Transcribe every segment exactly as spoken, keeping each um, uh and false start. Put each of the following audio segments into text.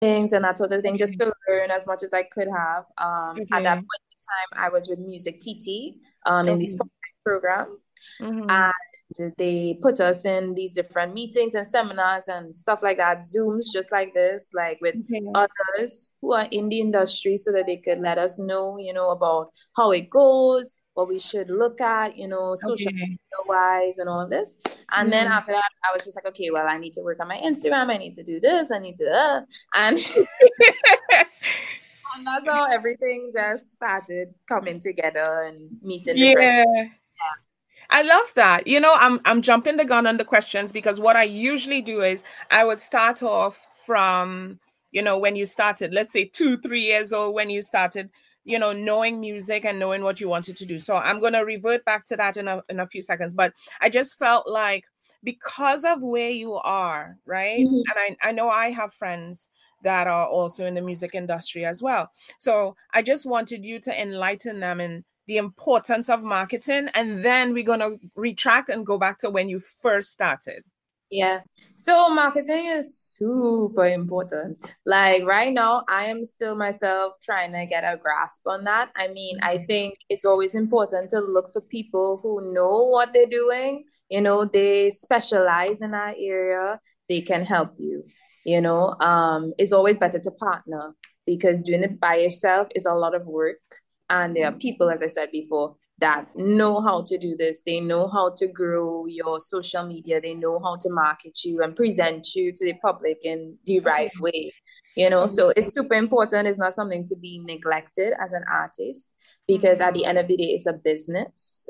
things and that sort of thing, just Okay. to learn as much as I could have. Um, at that Okay. point in time, I was with Music T T um, in the Okay. Spotlight program. Mm-hmm. And they put us in these different meetings and seminars and stuff like that, Zooms just like this, like with Okay. others who are in the industry so that they could let us know, you know, about how it goes, what we should look at, you know, social Okay. media wise and all of this. And then Mm. after that, I was just like, okay, well, I need to work on my Instagram. I need to do this. I need to, uh, and, and that's how everything just started coming together and meeting different. Yeah. I love that. You know, I'm I'm jumping the gun on the questions because what I usually do is I would start off from, you know, when you started, let's say two, three years old when you started, you know, knowing music and knowing what you wanted to do. So I'm gonna revert back to that in a in a few seconds. But I just felt like because of where you are, right? Mhm. And I, I know I have friends that are also in the music industry as well. So I just wanted you to enlighten them in the importance of marketing, and then we're going to retract and go back to when you first started. Yeah. So marketing is super important. Like right now, I am still myself trying to get a grasp on that. I mean, I Mhm. think it's always important to look for people who know what they're doing. You know, they specialize in that area. They can help you. You know, um, it's always better to partner because doing it by yourself is a lot of work. And there are people, as I said before, that know how to do this. They know how to grow your social media. They know how to market you and present you to the public in the right Okay. way. You know, Okay. so it's super important. It's not something to be neglected as an artist because Mhm. at the end of the day, it's a business.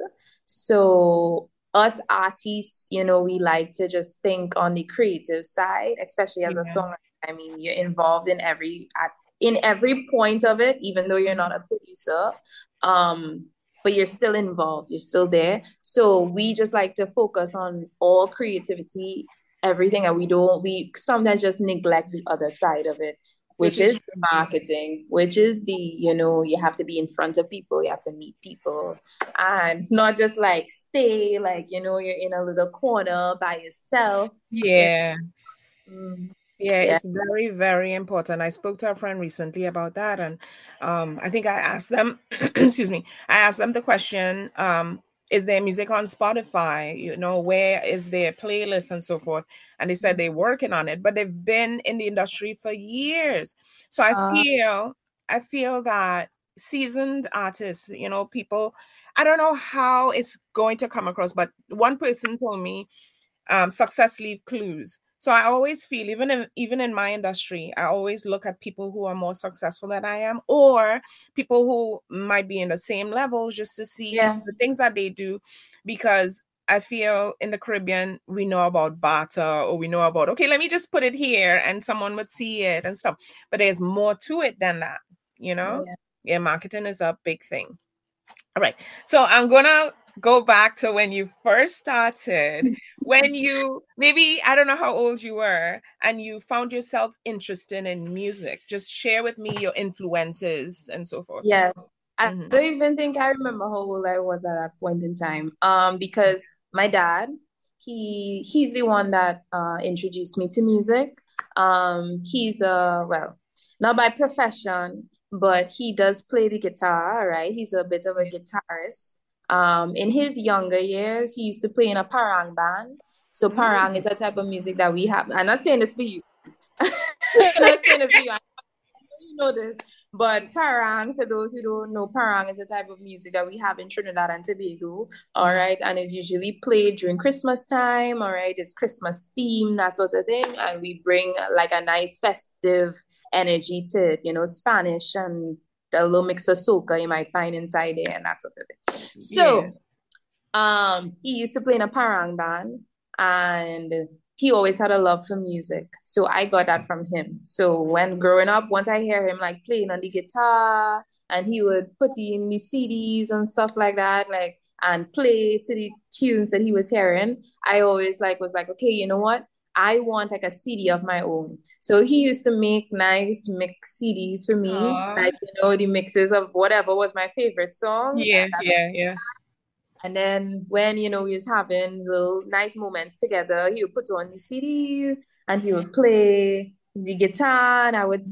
So us artists, you know, we like to just think on the creative side, especially as a Yeah. songwriter. I mean, you're involved in every at in every point of it, even though you're not a producer. Um, but you're still involved, you're still there. So we just like to focus on all creativity, everything, and we don't, we sometimes just neglect the other side of it, Which which is is true. marketing, which is the, you know, you have to be in front of people, you have to meet people, and not just like stay like, you know, you're in a little corner by yourself. You Yeah. know? Mm, Yeah, yeah. it's very, very important. I spoke to a friend recently about that, and um, I think I asked them, excuse me, I asked them the question, um, is there music on Spotify? You know, where is their playlist and so forth? And they said they're working on it, but they've been in the industry for years. So I Uh, feel, I feel that seasoned artists, you know, people, I don't know how it's going to come across, but one person told me um, success leave clues. So I always feel, even in even in my industry, I always look at people who are more successful than I am, or people who might be in the same level, just to see yeah. the things that they do, because I feel in the Caribbean we know about barter, or we know about, okay, let me just put it here and someone would see it and stuff. But there's more to it than that, you know? Yeah. Yeah, marketing is a big thing. All right. So I'm gonna go back to when you first started, when you maybe I don't know how old you were, and you found yourself interested in music. Just share with me your influences and so forth. Yes. I Hmm. don't even think I remember how old I was at that point in time. Um, because my dad, he he's the one that uh introduced me to music. Um, he's a well, not by profession, but he does play the guitar, right? He's a bit of a guitarist. Um, in his younger years, he used to play in a parang band. So parang Mm. is a type of music that we have. I'm not saying this for you. I'm not saying this for you. You know this, but parang, for those who don't know, parang is a type of music that we have in Trinidad and Tobago, all Mm. right, and it's usually played during Christmas time, all right, it's Christmas theme, that sort of thing, and we bring like a nice festive energy to it, you know, Spanish and the little mix of soca you might find inside there and that sort of thing. Yeah. So um, he used to play in a parang band and he always had a love for music. So I got that from him. So when growing up, once I hear him like playing on the guitar and he would put in the C Ds and stuff like that, like and play to the tunes that he was hearing, I always like was like, okay, you know what? I want like a C D of my own. So he used to make nice mix C Ds for me, Aw. like you know, the mixes of whatever was my favorite songs. Yeah, yeah, yeah. And then when, you know, we was having little nice moments together, he would put on the C Ds and he would play. the guitar, and I would